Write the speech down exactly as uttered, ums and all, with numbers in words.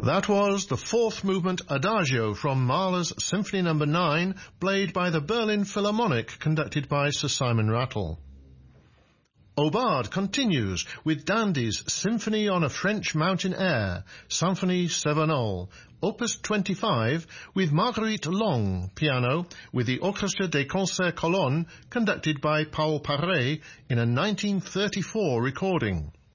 That was the fourth movement Adagio from Mahler's Symphony number nine, played by the Berlin Philharmonic, conducted by Sir Simon Rattle. Aubade continues with Dandy's Symphony on a French Mountain Air, Symphonie Cévenol, Opus twenty-five, with Marguerite Long, piano, with the Orchestre des Concerts Cologne, conducted by Paul Paré in a nineteen thirty-four recording.